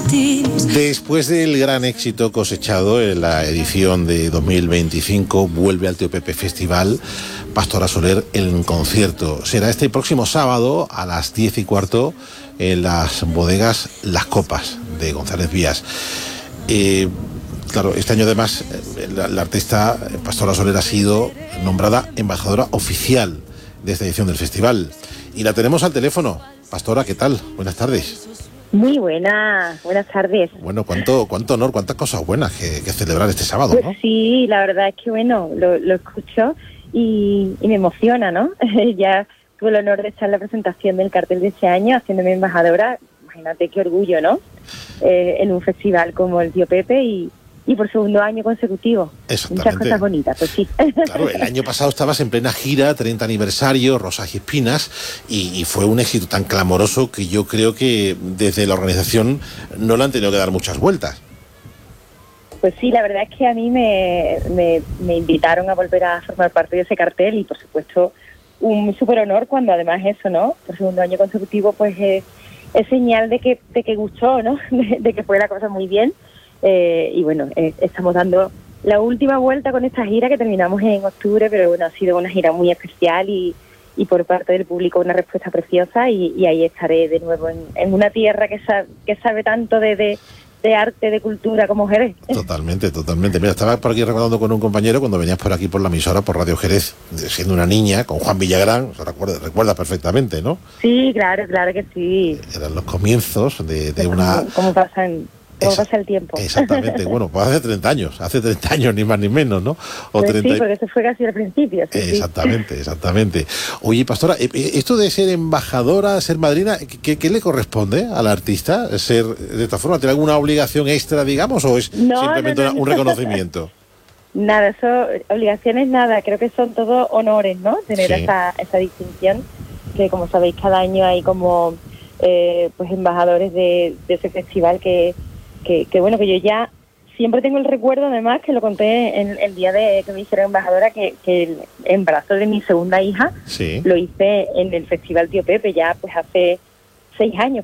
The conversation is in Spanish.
Después del gran éxito cosechado en la edición de 2025, vuelve al Tío Pepe Festival Pastora Soler en concierto. Será este próximo sábado a las 10:15 en las bodegas Las Copas de González Vías. Claro, este año además la artista Pastora Soler ha sido nombrada embajadora oficial de esta edición del festival. Y la tenemos al teléfono. Pastora, ¿qué tal? Buenas tardes. Muy buenas tardes. Bueno, cuánto honor, cuántas cosas buenas que celebrar este sábado, ¿no? Pues sí, la verdad es que bueno, lo escucho y me emociona, ¿no? Ya tuve el honor de estar en la presentación del cartel de este año, haciéndome embajadora. Imagínate qué orgullo, ¿no? En un festival como el Tío Pepe y por segundo año consecutivo. Muchas cosas bonitas, pues sí. Claro, el año pasado estabas en plena gira, 30 aniversario, Rosas y Espinas, y fue un éxito tan clamoroso que yo creo que desde la organización no le han tenido que dar muchas vueltas. Pues sí, la verdad es que a mí me invitaron a volver a formar parte de ese cartel y, por supuesto, un súper honor cuando además eso, ¿no? Por segundo año consecutivo, pues es señal de que gustó, ¿no? De que fue la cosa muy bien. Y bueno, estamos dando la última vuelta con esta gira que terminamos en octubre, pero bueno, ha sido una gira muy especial y por parte del público una respuesta preciosa y ahí estaré de nuevo en una tierra que sabe tanto de arte, de cultura como Jerez. Totalmente. Mira, estaba por aquí recordando con un compañero cuando venías por aquí por la emisora, por Radio Jerez, siendo una niña, con Juan Villagrán, recuerdas perfectamente, ¿no? Sí, claro que sí. Eran los comienzos de una... ¿Cómo pasa el tiempo? Exactamente, bueno, pues hace 30 años, ni más ni menos, ¿no? O pues 30... Sí, porque eso fue casi al principio. Sí, exactamente. Oye, Pastora, esto de ser embajadora, ser madrina, ¿qué le corresponde al artista? ¿Ser de esta forma? ¿Tiene alguna obligación extra, digamos, o es simplemente un reconocimiento? Nada, obligaciones nada, creo que son todos honores, ¿no? Tener esa distinción, que como sabéis, cada año hay como pues embajadores de ese festival que bueno, que yo ya siempre tengo el recuerdo, además, que lo conté en el día de que me hicieron embajadora, que el embarazo de mi segunda hija lo hice en el Festival Tío Pepe, ya pues hace 6 años